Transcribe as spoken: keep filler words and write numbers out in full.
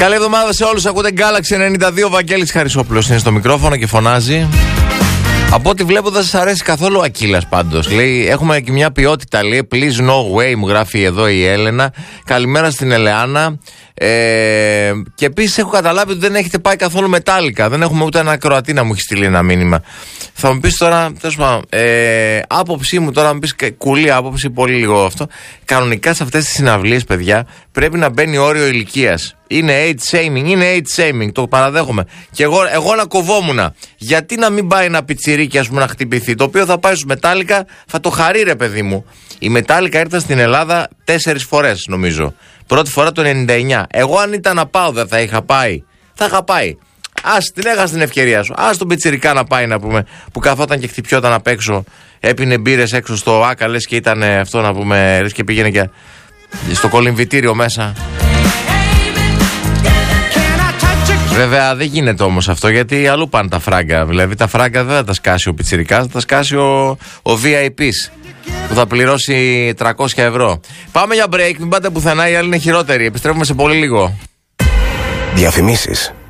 Καλή εβδομάδα σε όλους. Ακούτε Galaxy ενενήντα δύο. Βαγγέλης Χαρισόπουλος είναι στο μικρόφωνο και φωνάζει. Από ό,τι βλέπω δεν σας αρέσει καθόλου ο Ακύλας πάντως. Λέει, έχουμε και μια ποιότητα, λέει, please no way, μου γράφει εδώ η Έλενα. Καλημέρα στην Ελεάνα. Ε, και επίσης έχω καταλάβει ότι δεν έχετε πάει καθόλου μετάλλικα. Δεν έχουμε ούτε ένα Κροατή να μου έχει στείλει ένα μήνυμα. Θα μου πεις τώρα, τέλος πάντων, ε, άποψή μου τώρα, μου πεις κουλή άποψη, πολύ λίγο αυτό. Κανονικά σε αυτές τις συναυλίες, παιδιά, πρέπει να μπαίνει όριο ηλικίας. Είναι age shaming, είναι age shaming, το παραδέχομαι. Και εγώ, εγώ να κοβόμουν. Γιατί να μην πάει ένα πιτσιρίκι, ας πούμε, να χτυπηθεί, το οποίο θα πάει στους Μετάλλικα, θα το χαρεί, ρε παιδί μου. Η Μετάλλικα ήρθαν στην Ελλάδα τέσσερις φορές, νομίζω. Πρώτη φορά το ενενήντα εννιά. Εγώ, αν ήταν να πάω, δεν θα είχα πάει. Θα είχα πάει. Ας την έχασε την ευκαιρία σου. Ας τον πιτσιρικά να πάει, να πούμε, που καθόταν και χτυπιόταν απ' έξω, έπινε μπύρες έξω στο Άκα, λες και ήταν αυτό, να πούμε, λες και πήγαινε και στο κολυμβητήριο μέσα. Βέβαια δεν γίνεται όμως αυτό, γιατί αλλού πάνε τα φράγκα. Δηλαδή τα φράγκα δεν θα τα σκάσει ο πιτσιρικάς, θα τα σκάσει ο, ο βι άι πις που θα πληρώσει τριακόσια ευρώ. Πάμε για break, μην πάτε πουθενά, οι άλλοι είναι χειρότεροι. Επιστρέφουμε σε πολύ λίγο. Διαφημίσεις.